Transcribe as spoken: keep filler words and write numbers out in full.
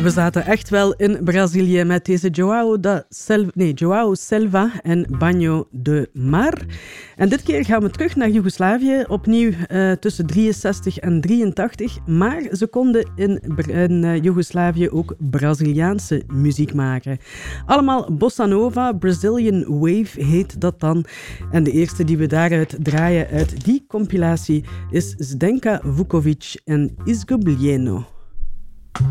We zaten echt wel in Brazilië met deze João, da Selva, nee, João Selva en Banho de Mar. En dit keer gaan we terug naar Joegoslavië, opnieuw uh, tussen drieënzestig en drieëntachtig. Maar ze konden in, in uh, Joegoslavië ook Braziliaanse muziek maken. Allemaal bossa nova, Brazilian Wave heet dat dan. En de eerste die we daaruit draaien uit die compilatie is Zdenka Vukovic en Izgubljeno.